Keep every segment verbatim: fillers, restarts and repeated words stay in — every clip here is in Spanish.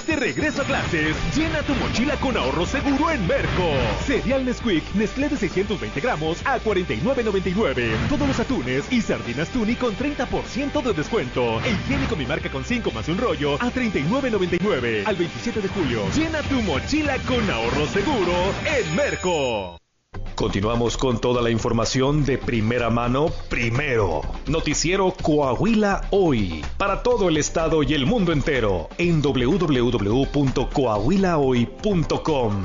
De regreso a clases, llena tu mochila con ahorro seguro en Merco. Cereal Nesquik Nestlé de seiscientos veinte gramos a cuarenta y nueve noventa y nueve. Todos los atunes y sardinas Tuni con treinta por ciento de descuento. E higiénico Mi Marca con cinco más un rollo a treinta y nueve noventa y nueve. Al veintisiete de julio, llena tu mochila con ahorro seguro en Merco. Continuamos con toda la información de primera mano, primero. Noticiero Coahuila Hoy. Para todo el estado y el mundo entero. En doble u doble u doble u punto coahuila hoy punto com.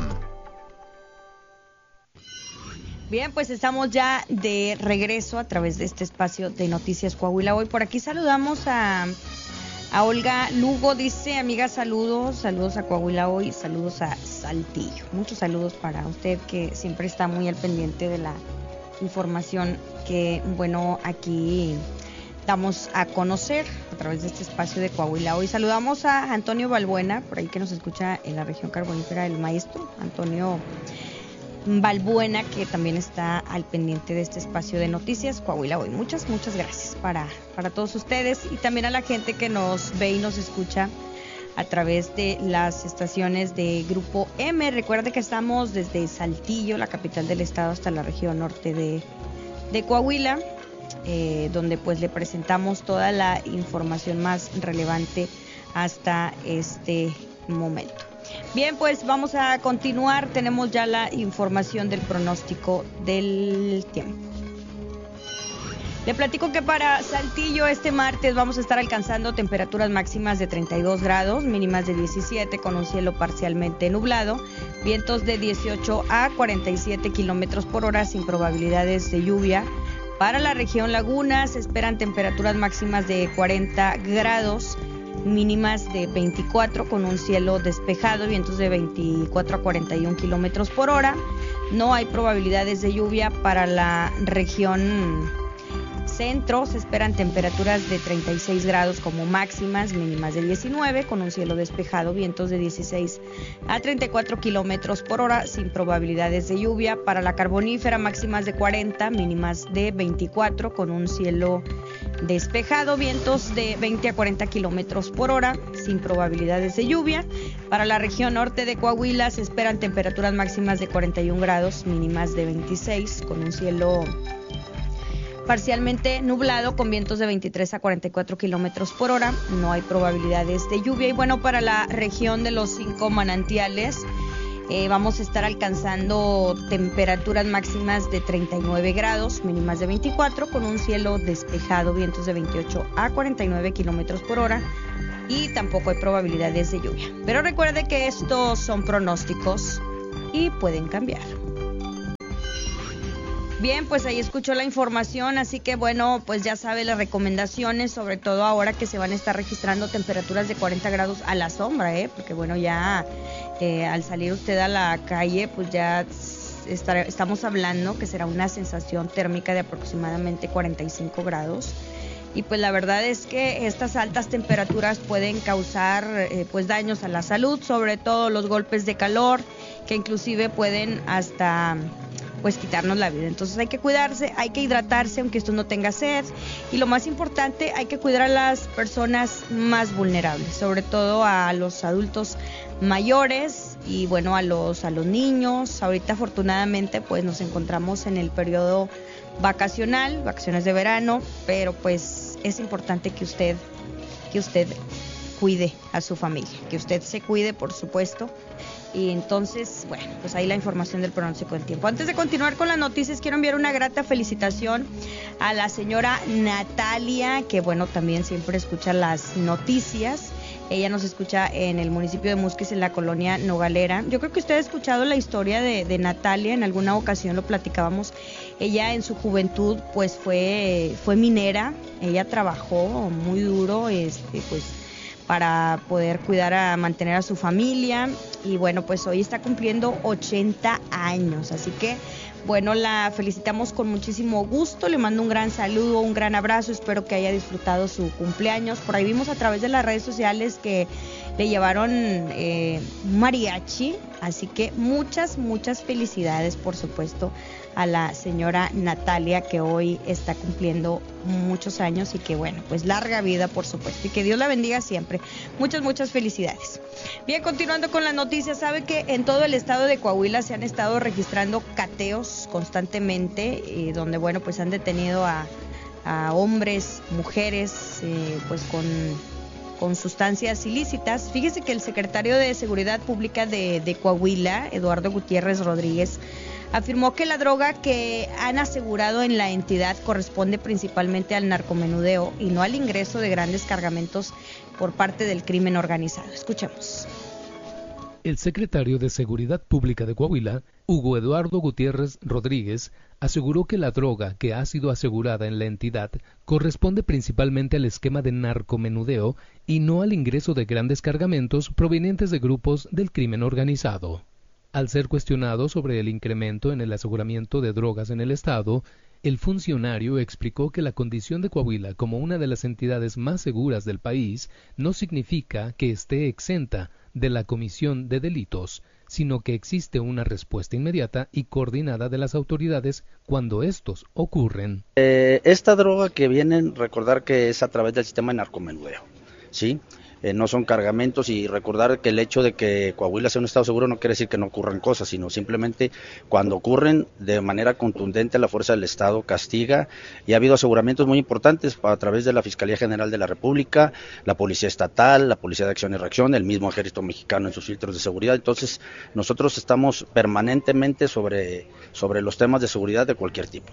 Bien, pues estamos ya de regreso a través de este espacio de Noticias Coahuila Hoy. Por aquí saludamos a... A Olga Lugo dice, amiga, saludos, saludos a Coahuila Hoy, saludos a Saltillo. Muchos saludos para usted que siempre está muy al pendiente de la información que, bueno, aquí damos a conocer a través de este espacio de Coahuila Hoy. Saludamos a Antonio Balbuena, por ahí que nos escucha en la región carbonífera, el maestro Antonio Balbuena, que también está al pendiente de este espacio de Noticias Coahuila Hoy. Muchas, muchas gracias para, para todos ustedes y también a la gente que nos ve y nos escucha a través de las estaciones de Grupo M. Recuerde que estamos desde Saltillo, la capital del estado, hasta la región norte de, de Coahuila, eh, donde pues le presentamos toda la información más relevante hasta este momento. Bien, pues vamos a continuar. Tenemos ya la información del pronóstico del tiempo. Le platico que para Saltillo este martes vamos a estar alcanzando temperaturas máximas de treinta y dos grados, mínimas de diecisiete, con un cielo parcialmente nublado, vientos de dieciocho a cuarenta y siete kilómetros por hora sin probabilidades de lluvia. Para la región Laguna se esperan temperaturas máximas de cuarenta grados, mínimas de veinticuatro, con un cielo despejado, vientos de veinticuatro a cuarenta y uno kilómetros por hora. No hay probabilidades de lluvia. Para la región centro se esperan temperaturas de treinta y seis grados como máximas, mínimas de diecinueve, con un cielo despejado, vientos de dieciséis a treinta y cuatro kilómetros por hora sin probabilidades de lluvia. Para la carbonífera, máximas de cuarenta, mínimas de veinticuatro, con un cielo despejado, vientos de veinte a cuarenta kilómetros por hora sin probabilidades de lluvia. Para la región norte de Coahuila se esperan temperaturas máximas de cuarenta y uno grados, mínimas de veintiséis, con un cielo parcialmente nublado, con vientos de veintitrés a cuarenta y cuatro kilómetros por hora. No hay probabilidades de lluvia. Y bueno, para la región de los cinco manantiales eh, vamos a estar alcanzando temperaturas máximas de treinta y nueve grados, mínimas de veinticuatro, con un cielo despejado, vientos de veintiocho a cuarenta y nueve kilómetros por hora. Y tampoco hay probabilidades de lluvia. Pero recuerde que estos son pronósticos y pueden cambiar. Bien, pues ahí escuchó la información, así que bueno, pues ya sabe las recomendaciones, sobre todo ahora que se van a estar registrando temperaturas de cuarenta grados a la sombra, ¿eh? Porque bueno, ya eh, al salir usted a la calle, pues ya estar, estamos hablando que será una sensación térmica de aproximadamente cuarenta y cinco grados. Y pues la verdad es que estas altas temperaturas pueden causar eh, pues daños a la salud, sobre todo los golpes de calor, que inclusive pueden hasta pues quitarnos la vida. Entonces hay que cuidarse, hay que hidratarse aunque usted no tenga sed, y lo más importante, hay que cuidar a las personas más vulnerables, sobre todo a los adultos mayores y bueno, a los a los niños. Ahorita afortunadamente pues nos encontramos en el periodo vacacional, vacaciones de verano, pero pues es importante que usted que usted cuide a su familia, que usted se cuide, por supuesto. Y entonces, bueno, pues ahí la información del pronóstico del tiempo. Antes de continuar con las noticias, quiero enviar una grata felicitación a la señora Natalia, que bueno, también siempre escucha las noticias. Ella nos escucha en el municipio de Musquis, en la colonia Nogalera. Yo creo que usted ha escuchado la historia de, de Natalia, en alguna ocasión lo platicábamos. Ella en su juventud pues fue, fue minera, ella trabajó muy duro, este pues para poder cuidar a mantener a su familia, y bueno, pues hoy está cumpliendo ochenta años, así que bueno, la felicitamos con muchísimo gusto, le mando un gran saludo, un gran abrazo, espero que haya disfrutado su cumpleaños. Por ahí vimos a través de las redes sociales que le llevaron eh, un mariachi, así que muchas, muchas felicidades, por supuesto, a la señora Natalia, que hoy está cumpliendo muchos años y que, bueno, pues larga vida, por supuesto, y que Dios la bendiga siempre. Muchas, muchas felicidades. Bien, continuando con las noticias, sabe que en todo el estado de Coahuila se han estado registrando cateos constantemente, eh, donde, bueno, pues han detenido a, a hombres, mujeres, eh, pues con... con sustancias ilícitas. Fíjese que el secretario de Seguridad Pública de, de Coahuila, Eduardo Gutiérrez Rodríguez, afirmó que la droga que han asegurado en la entidad corresponde principalmente al narcomenudeo y no al ingreso de grandes cargamentos por parte del crimen organizado. Escuchemos. El secretario de Seguridad Pública de Coahuila, Hugo Eduardo Gutiérrez Rodríguez, aseguró que la droga que ha sido asegurada en la entidad corresponde principalmente al esquema de narcomenudeo y no al ingreso de grandes cargamentos provenientes de grupos del crimen organizado. Al ser cuestionado sobre el incremento en el aseguramiento de drogas en el estado, el funcionario explicó que la condición de Coahuila como una de las entidades más seguras del país no significa que esté exenta de la comisión de delitos, sino que existe una respuesta inmediata y coordinada de las autoridades cuando estos ocurren. Eh, esta droga que vienen, recordar que es a través del sistema de narcomenudeo, ¿sí? Eh, no son cargamentos, y recordar que el hecho de que Coahuila sea un estado seguro no quiere decir que no ocurran cosas, sino simplemente cuando ocurren de manera contundente la fuerza del Estado castiga, y ha habido aseguramientos muy importantes a través de la Fiscalía General de la República, la Policía Estatal, la Policía de Acción y Reacción, el mismo Ejército Mexicano en sus filtros de seguridad. Entonces nosotros estamos permanentemente sobre, sobre los temas de seguridad de cualquier tipo.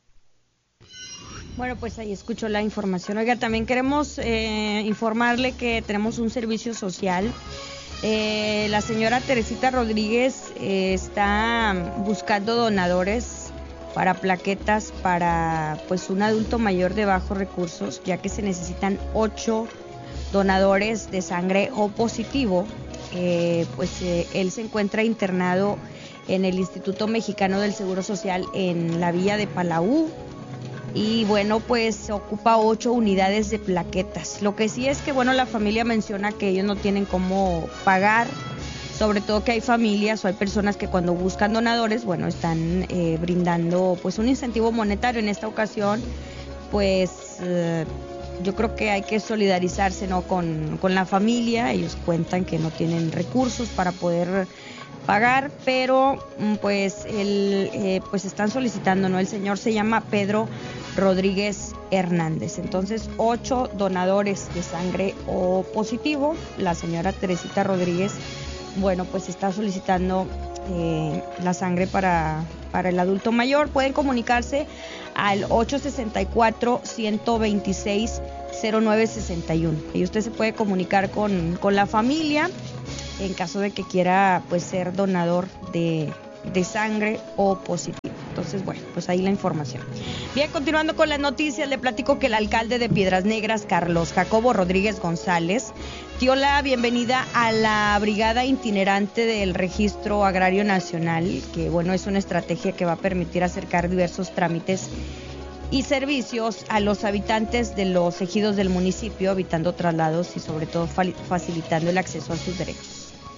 Bueno, pues ahí escucho la información. Oiga, también queremos eh, informarle que tenemos un servicio social. Eh, la señora Teresita Rodríguez eh, está buscando donadores para plaquetas para pues un adulto mayor de bajos recursos, ya que se necesitan ocho donadores de sangre O positivo. Eh, pues eh, él se encuentra internado en el Instituto Mexicano del Seguro Social en la villa de Palau. Y bueno, pues ocupa ocho unidades de plaquetas. Lo que sí es que, bueno, la familia menciona que ellos no tienen cómo pagar, sobre todo que hay familias o hay personas que cuando buscan donadores, bueno, están eh, brindando pues un incentivo monetario. En esta ocasión, pues eh, yo creo que hay que solidarizarse, ¿no?, con, con la familia. Ellos cuentan que no tienen recursos para poder pagar, pero pues el eh, pues están solicitando, ¿no? El señor se llama Pedro Rodríguez Hernández. Entonces, ocho donadores de sangre O positivo. La señora Teresita Rodríguez, bueno, pues está solicitando eh, la sangre para, para el adulto mayor. Pueden comunicarse al ocho sesenta y cuatro, ciento veintiséis, cero nueve sesenta y uno. Y usted se puede comunicar con, con la familia en caso de que quiera pues ser donador de, de sangre O positivo. Entonces, bueno, pues ahí la información. Bien, continuando con las noticias, le platico que el alcalde de Piedras Negras, Carlos Jacobo Rodríguez González, dio la bienvenida a la brigada itinerante del Registro Agrario Nacional, que bueno, es una estrategia que va a permitir acercar diversos trámites y servicios a los habitantes de los ejidos del municipio, evitando traslados y sobre todo facilitando el acceso a sus derechos.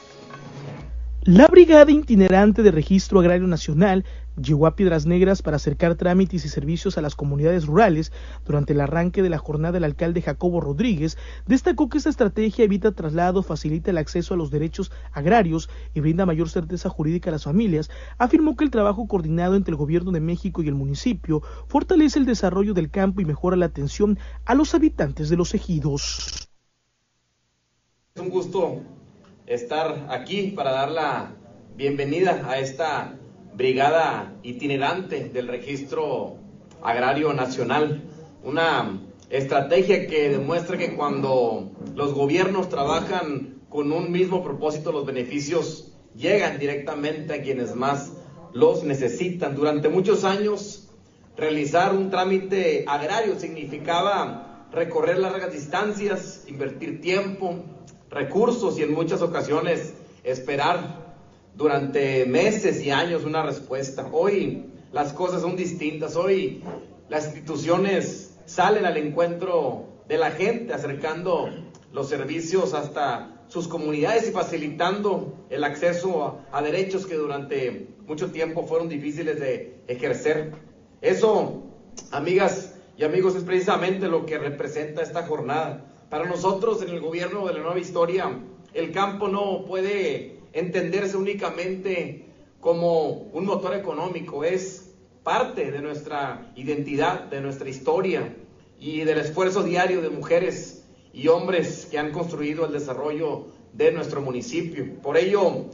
La Brigada Itinerante de Registro Agrario Nacional llegó a Piedras Negras para acercar trámites y servicios a las comunidades rurales. Durante el arranque de la jornada, el alcalde Jacobo Rodríguez destacó que esta estrategia evita traslados, facilita el acceso a los derechos agrarios y brinda mayor certeza jurídica a las familias. Afirmó que el trabajo coordinado entre el gobierno de México y el municipio fortalece el desarrollo del campo y mejora la atención a los habitantes de los ejidos. Es un gusto estar aquí para dar la bienvenida a esta brigada itinerante del Registro Agrario Nacional, una estrategia que demuestra que cuando los gobiernos trabajan con un mismo propósito, los beneficios llegan directamente a quienes más los necesitan. Durante muchos años, realizar un trámite agrario significaba recorrer largas distancias, invertir tiempo, recursos y en muchas ocasiones esperar durante meses y años una respuesta. Hoy las cosas son distintas. Hoy las instituciones salen al encuentro de la gente, acercando los servicios hasta sus comunidades y facilitando el acceso a, a derechos que durante mucho tiempo fueron difíciles de ejercer. Eso, amigas y amigos, es precisamente lo que representa esta jornada. Para nosotros, en el gobierno de la Nueva Historia, el campo no puede entenderse únicamente como un motor económico, es parte de nuestra identidad, de nuestra historia y del esfuerzo diario de mujeres y hombres que han construido el desarrollo de nuestro municipio. Por ello,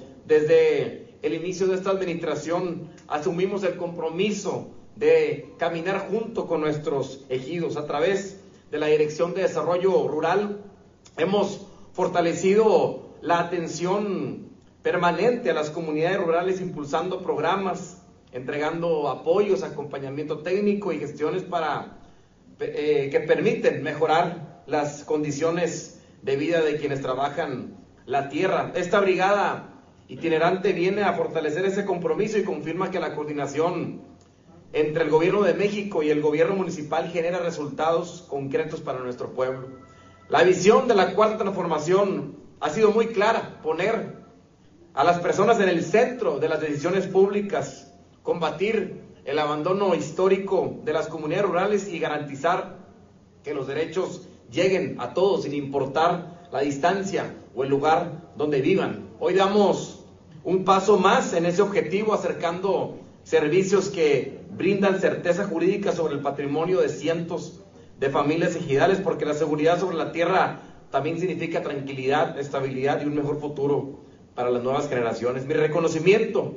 desde el inicio de esta administración, asumimos el compromiso de caminar junto con nuestros ejidos. A través de la Dirección de Desarrollo Rural, hemos fortalecido la atención permanente a las comunidades rurales, impulsando programas, entregando apoyos, acompañamiento técnico y gestiones para eh, que permiten mejorar las condiciones de vida de quienes trabajan la tierra. Esta brigada itinerante viene a fortalecer ese compromiso y confirma que la coordinación entre el gobierno de México y el gobierno municipal genera resultados concretos para nuestro pueblo. La visión de la Cuarta Transformación ha sido muy clara: poner a las personas en el centro de las decisiones públicas, combatir el abandono histórico de las comunidades rurales y garantizar que los derechos lleguen a todos sin importar la distancia o el lugar donde vivan. Hoy damos un paso más en ese objetivo, acercando servicios que brindan certeza jurídica sobre el patrimonio de cientos de familias ejidales, porque la seguridad sobre la tierra también significa tranquilidad, estabilidad y un mejor futuro para las nuevas generaciones. Mi reconocimiento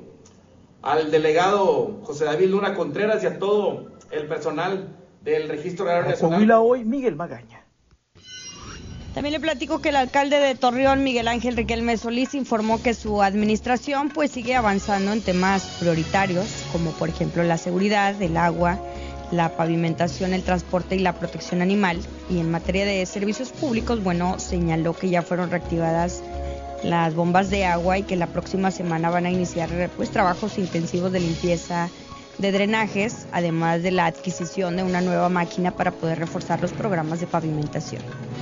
al delegado José David Luna Contreras y a todo el personal del Registro Agrario Nacional. Coahuila hoy, Miguel Magaña. También le platico que el alcalde de Torreón, Miguel Ángel Riquelme Solís, informó que su administración pues sigue avanzando en temas prioritarios, como por ejemplo la seguridad, el agua, la pavimentación, el transporte y la protección animal. Y en materia de servicios públicos, bueno, señaló que ya fueron reactivadas las bombas de agua y que la próxima semana van a iniciar pues trabajos intensivos de limpieza de drenajes, además de la adquisición de una nueva máquina para poder reforzar los programas de pavimentación.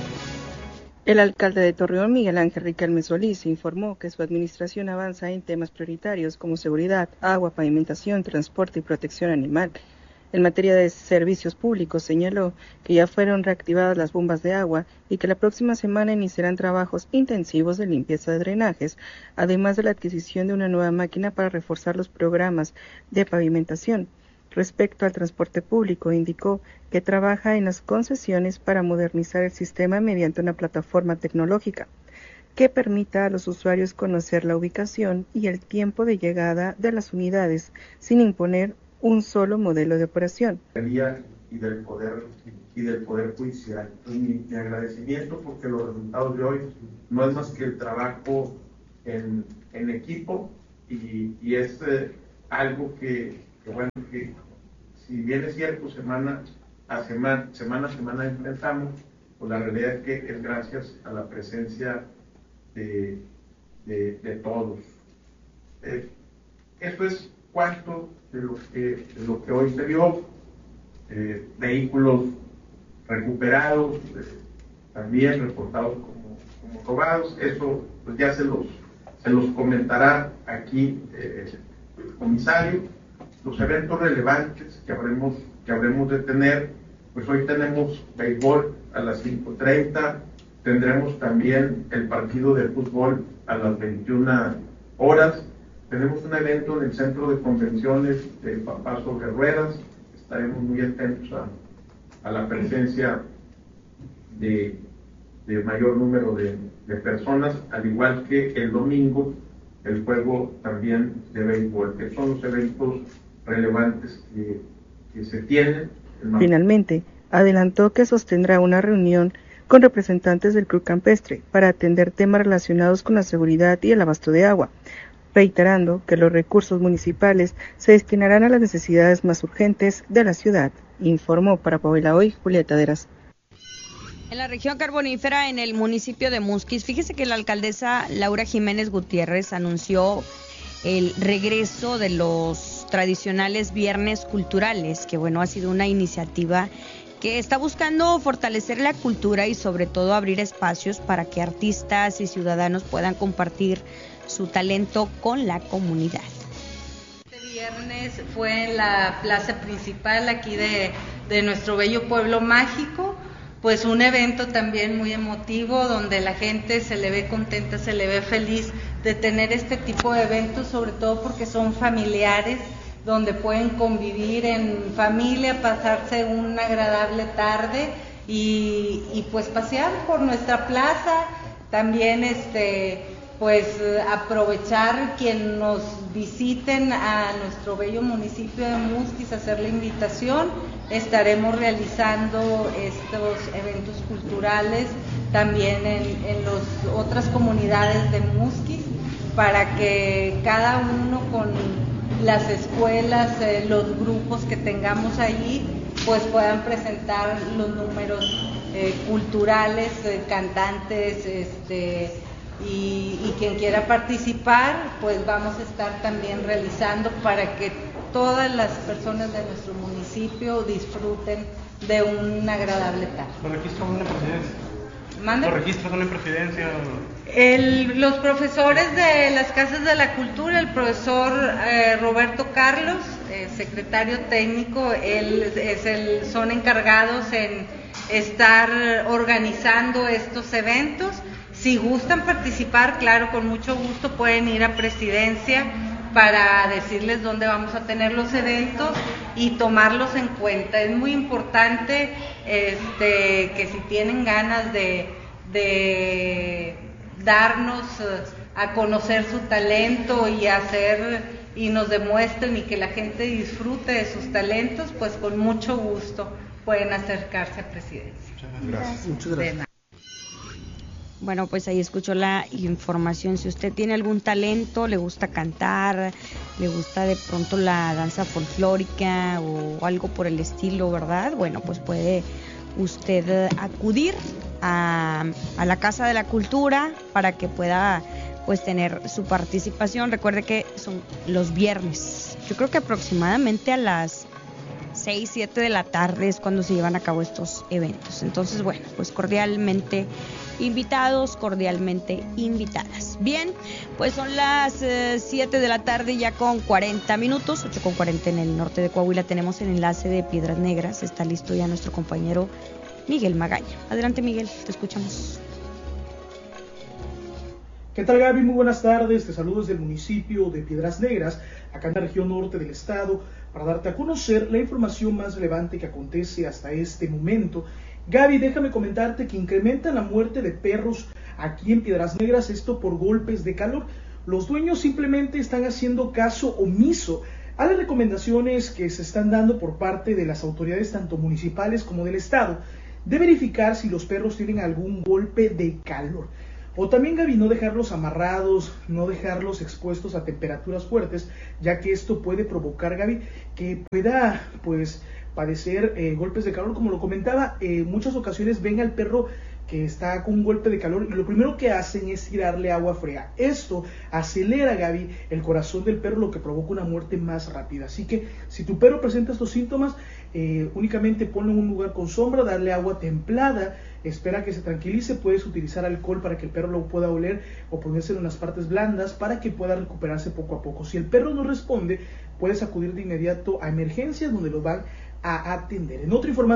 El alcalde de Torreón, Miguel Ángel Riquelme Solís, informó que su administración avanza en temas prioritarios como seguridad, agua, pavimentación, transporte y protección animal. En materia de servicios públicos, señaló que ya fueron reactivadas las bombas de agua y que la próxima semana iniciarán trabajos intensivos de limpieza de drenajes, además de la adquisición de una nueva máquina para reforzar los programas de pavimentación. Respecto al transporte público, indicó que trabaja en las concesiones para modernizar el sistema mediante una plataforma tecnológica que permita a los usuarios conocer la ubicación y el tiempo de llegada de las unidades sin imponer un solo modelo de operación. Y del poder y del poder judicial. Y mi, mi agradecimiento, porque los resultados de hoy no es más que el trabajo en, en equipo y, y es eh, algo que, que bueno que si bien es cierto semana a semana semana a semana enfrentamos, pues la realidad es que es gracias a la presencia de, de, de todos. Eh, eso es cuanto de lo que, de lo que hoy se vio, eh, vehículos recuperados, eh, también reportados como, como robados. Eso pues ya se los, se los comentará aquí eh, el comisario. Los eventos relevantes que habremos, que habremos de tener, pues hoy tenemos béisbol a las cinco treinta, tendremos también el partido de fútbol a las veintiuna horas. Tenemos un evento en el Centro de Convenciones de Papá sobre Ruedas. Estaremos muy atentos a, a la presencia de, de mayor número de, de personas, al igual que el domingo, el juego también de béisbol, que son los eventos relevantes que, que se tienen. Finalmente, adelantó que sostendrá una reunión con representantes del Club Campestre para atender temas relacionados con la seguridad y el abasto de agua, reiterando que los recursos municipales se destinarán a las necesidades más urgentes de la ciudad. Informó para Puebla Hoy Julieta Deras. En la región carbonífera, en el municipio de Musquis, fíjese que la alcaldesa Laura Jiménez Gutiérrez anunció el regreso de los tradicionales viernes culturales, que bueno, ha sido una iniciativa que está buscando fortalecer la cultura y sobre todo abrir espacios para que artistas y ciudadanos puedan compartir su talento con la comunidad. Este viernes fue en la plaza principal aquí de, de nuestro bello pueblo mágico, pues un evento también muy emotivo donde la gente se le ve contenta, se le ve feliz de tener este tipo de eventos, sobre todo porque son familiares, donde pueden convivir en familia, pasarse una agradable tarde y, y pues pasear por nuestra plaza, también este pues aprovechar quien nos visiten a nuestro bello municipio de Musquis, hacer la invitación. Estaremos realizando estos eventos culturales también en, en las otras comunidades de Musquis, para que cada uno con las escuelas, eh, los grupos que tengamos allí, pues puedan presentar los números eh, culturales, eh, cantantes, este, y, y quien quiera participar, pues vamos a estar también realizando para que todas las personas de nuestro municipio disfruten de un agradable tarde. ¿Los registros son en presidencia? ¿Mande? ¿Los registros son en presidencia? El, los profesores de las Casas de la Cultura, el profesor eh, Roberto Carlos, eh, secretario técnico, él es el, son encargados en estar organizando estos eventos. Si gustan participar, claro, con mucho gusto pueden ir a presidencia para decirles dónde vamos a tener los eventos y tomarlos en cuenta. Es muy importante este, que si tienen ganas de, de darnos a conocer su talento y hacer y nos demuestren y que la gente disfrute de sus talentos, pues con mucho gusto pueden acercarse a presidencia. Muchas gracias. Muchas gracias. Bueno, pues ahí escuchó la información. Si usted tiene algún talento, le gusta cantar, le gusta de pronto la danza folclórica o algo por el estilo, ¿verdad? Bueno, pues puede usted acudir a, a la Casa de la Cultura para que pueda pues tener su participación. Recuerde que son los viernes. Yo creo que aproximadamente a las seis, siete de la tarde es cuando se llevan a cabo estos eventos. Entonces, bueno, pues cordialmente invitados, cordialmente invitadas. Bien, pues son las eh, siete de la tarde ya con cuarenta minutos, ocho con cuarenta en el norte de Coahuila. Tenemos el enlace de Piedras Negras. Está listo ya nuestro compañero Miguel Magaña. Adelante, Miguel, te escuchamos. ¿Qué tal, Gaby? Muy buenas tardes. Te saludo desde el municipio de Piedras Negras, acá en la región norte del estado, para darte a conocer la información más relevante que acontece hasta este momento. Gaby, déjame comentarte que incrementa la muerte de perros aquí en Piedras Negras, esto por golpes de calor. Los dueños simplemente están haciendo caso omiso a las recomendaciones que se están dando por parte de las autoridades tanto municipales como del estado de verificar si los perros tienen algún golpe de calor. O también, Gaby, no dejarlos amarrados, no dejarlos expuestos a temperaturas fuertes, ya que esto puede provocar, Gaby, que pueda, pues, padecer eh, golpes de calor. Como lo comentaba, en eh, muchas ocasiones ven al perro que está con un golpe de calor y lo primero que hacen es tirarle agua fría. Esto acelera, Gaby, el corazón del perro, lo que provoca una muerte más rápida. Así que si tu perro presenta estos síntomas, eh, únicamente ponlo en un lugar con sombra, darle agua templada, espera que se tranquilice. Puedes utilizar alcohol para que el perro lo pueda oler o ponérselo en las partes blandas para que pueda recuperarse poco a poco. Si el perro no responde, puedes acudir de inmediato a emergencias donde lo van a atender. En otra información,